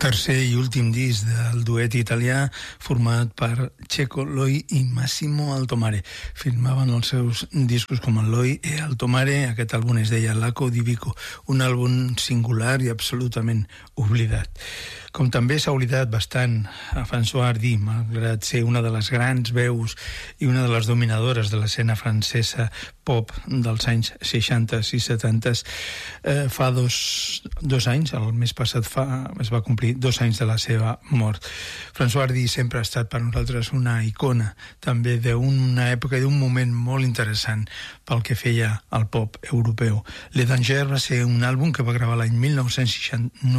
Tercer i últim disc del duet italià format per Checo Loi i Massimo Altomare. Filmaven els seus discos com el Loi e Altomare. Aquest àlbum es deia Laco di Vico, un àlbum singular i absolutament oblidat. Com també s'ha oblidat bastant a François Hardy, malgrat ser una de les grans veus i una de les dominadores de l'escena francesa pop dels anys 60 i 70. Fa dos anys, el mes passat es va complir 2 anys de la seva mort. François Hardy sempre ha estat per nosaltres una icona, també d'una època i d'un moment molt interessant pel que feia al pop europeu. Le Danger va ser un àlbum que va gravar l'any 1969